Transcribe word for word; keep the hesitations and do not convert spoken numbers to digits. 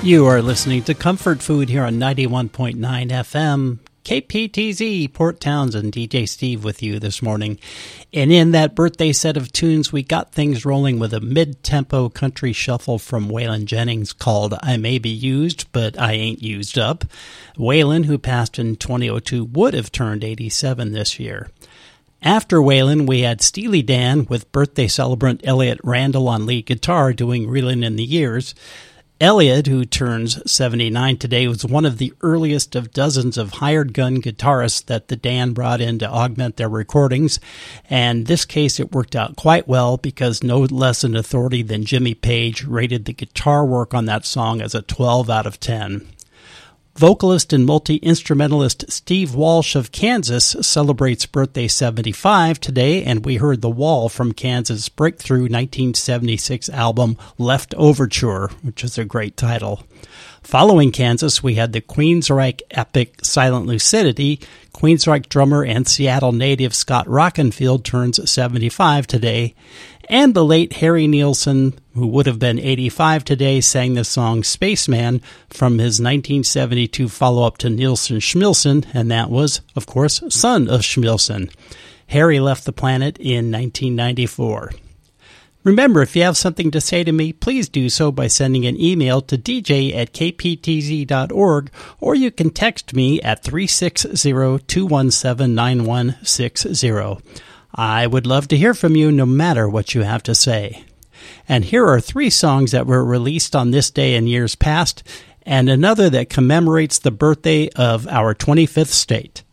You are listening to Comfort Food here on ninety-one point nine F M. K P T Z, Port Townsend, D J Steve with you this morning. And in that birthday set of tunes, we got things rolling with a mid-tempo country shuffle from Waylon Jennings called I May Be Used, But I Ain't Used Up. Waylon, who passed in twenty oh two, would have turned eighty-seven this year. After Waylon, we had Steely Dan with birthday celebrant Elliot Randall on lead guitar doing Reelin' in the Years. Elliot, who turns seventy-nine today, was one of the earliest of dozens of hired gun guitarists that the Dan brought in to augment their recordings. And in this case, it worked out quite well because no less an authority than Jimmy Page rated the guitar work on that song as a twelve out of ten. Vocalist and multi-instrumentalist Steve Walsh of Kansas celebrates birthday seventy-five today, and we heard The Wall from Kansas' breakthrough nineteen seventy-six album Left Overture, which is a great title. Following Kansas, we had the Queensryche epic Silent Lucidity. Queensryche drummer and Seattle native Scott Rockenfield turns seventy-five today. And the late Harry Nilsson, who would have been eighty-five today, sang the song Spaceman from his nineteen seventy-two follow-up to Nilsson Schmilsson, and that was, of course, Son of Schmilsson. Harry left the planet in nineteen ninety-four. Remember, if you have something to say to me, please do so by sending an email to d j at k p t z dot org, or you can text me at three six zero, two one seven, nine one six zero. I would love to hear from you no matter what you have to say. And here are three songs that were released on this day in years past, and another that commemorates the birthday of our twenty-fifth state.